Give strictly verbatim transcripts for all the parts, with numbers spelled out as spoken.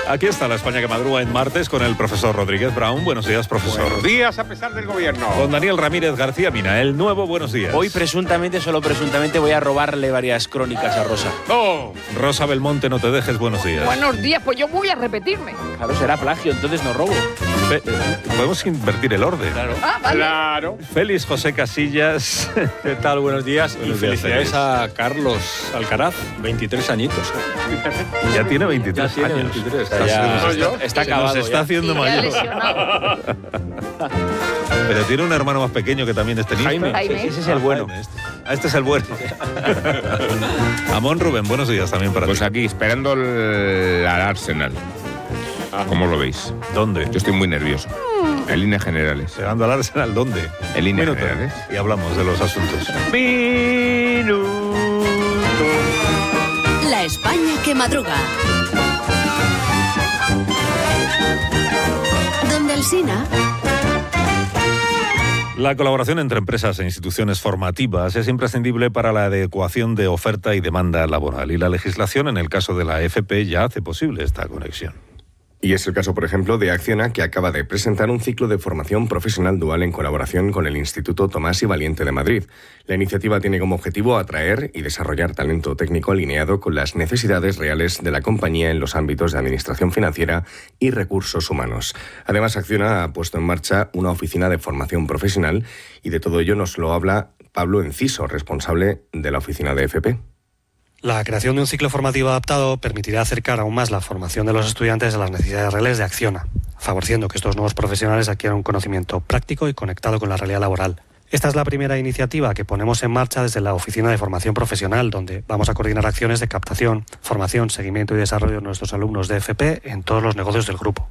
Aquí está la España que madruga en martes con el profesor Rodríguez Brown. Buenos días, profesor. Buenos días a pesar del gobierno. Con Daniel Ramírez García Mina, el nuevo Buenos días. Hoy presuntamente, solo presuntamente, voy a robarle varias crónicas a Rosa. ¡Oh! Rosa Belmonte, no te dejes, buenos días. Buenos días, pues yo voy a repetirme. Claro, será plagio, entonces no robo. Fe- Podemos invertir el orden. Claro. Ah, vale. Claro. Félix José Casillas. ¿Qué tal? Buenos días. Buenos y días, felicidades Félix. a Carlos Alcaraz, veintitrés añitos. Ya tiene veintitrés Ya tiene años. veintitrés. Está, Ya, se nos está, está se nos acabado está ya. haciendo Y ya mayor. lesionado. Pero tiene un hermano más pequeño que también es tenista. Jaime. Jaime. Ese es el bueno. Jaime, este. Ah, este es el bueno. Amón Rubén, buenos días también para Pues ti. aquí, esperando el, al Arsenal. ¿Cómo lo veis? ¿Dónde? Yo estoy muy nervioso. En líneas generales. Llegando al Arsenal, ¿dónde? En líneas Minuto. generales. Y hablamos de los asuntos. La España que madruga. Donde Alsina. La colaboración entre empresas e instituciones formativas es imprescindible para la adecuación de oferta y demanda laboral, y la legislación, en el caso de la F P, ya hace posible esta conexión. Y es el caso, por ejemplo, de Acciona, que acaba de presentar un ciclo de formación profesional dual en colaboración con el Instituto Tomás y Valiente de Madrid. La iniciativa tiene como objetivo atraer y desarrollar talento técnico alineado con las necesidades reales de la compañía en los ámbitos de administración financiera y recursos humanos. Además, Acciona ha puesto en marcha una oficina de formación profesional y de todo ello nos lo habla Pablo Enciso, responsable de la oficina de F P. La creación de un ciclo formativo adaptado permitirá acercar aún más la formación de los estudiantes a las necesidades reales de Acciona, favoreciendo que estos nuevos profesionales adquieran un conocimiento práctico y conectado con la realidad laboral. Esta es la primera iniciativa que ponemos en marcha desde la Oficina de Formación Profesional, donde vamos a coordinar acciones de captación, formación, seguimiento y desarrollo de nuestros alumnos de F P en todos los negocios del grupo.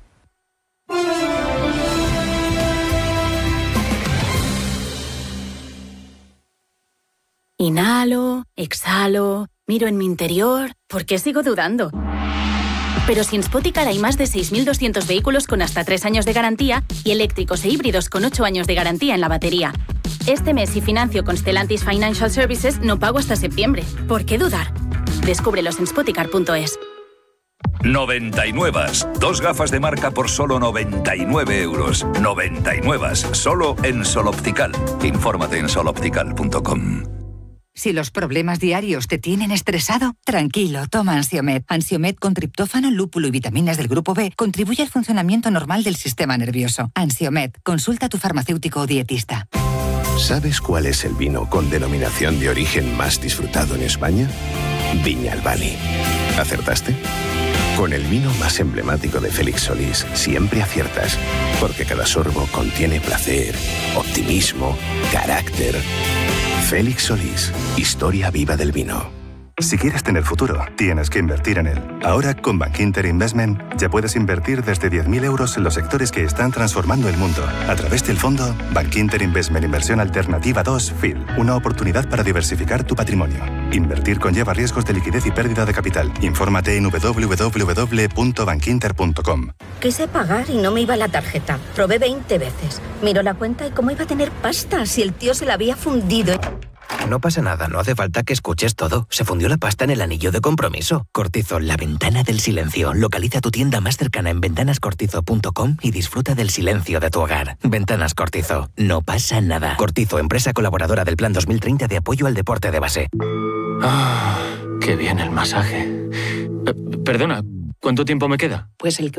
Inhalo, exhalo, miro en mi interior. ¿Por qué sigo dudando? Pero si en Spoticar hay más de seis mil doscientos vehículos con hasta tres años de garantía y eléctricos e híbridos con ocho años de garantía en la batería. Este mes, si financio con Stellantis Financial Services, no pago hasta septiembre. ¿Por qué dudar? Descúbrelos en spoticar punto es. noventa y nueve. Dos gafas de marca por solo noventa y nueve euros. noventa y nueve. Solo en Sol Optical. Infórmate en sol optical punto com. Si los problemas diarios te tienen estresado, tranquilo, toma Ansiomed. Ansiomed con triptófano, lúpulo y vitaminas del grupo B contribuye al funcionamiento normal del sistema nervioso. Ansiomed, consulta a tu farmacéutico o dietista. ¿Sabes cuál es el vino con denominación de origen más disfrutado en España? Viña Albani. ¿Acertaste? Con el vino más emblemático de Félix Solís siempre aciertas, porque cada sorbo contiene placer, optimismo, carácter. Félix Solís, historia viva del vino. Si quieres tener futuro, tienes que invertir en él. Ahora, con Bankinter Investment, ya puedes invertir desde diez mil euros en los sectores que están transformando el mundo. A través del fondo Bankinter Investment Inversión Alternativa dos F I L. Una oportunidad para diversificar tu patrimonio. Invertir conlleva riesgos de liquidez y pérdida de capital. Infórmate en doble u doble u doble u punto bankinter punto com. Quise pagar y no me iba la tarjeta. Probé veinte veces. Miró la cuenta y cómo iba a tener pasta si el tío se la había fundido. No pasa nada, no hace falta que escuches todo. Se fundió la pasta en el anillo de compromiso. Cortizo, la ventana del silencio. Localiza tu tienda más cercana en ventanas cortizo punto com y disfruta del silencio de tu hogar. Ventanas Cortizo, no pasa nada. Cortizo, empresa colaboradora del Plan dos mil treinta de apoyo al deporte de base. Ah, qué bien el masaje. Eh, perdona, ¿cuánto tiempo me queda? Pues el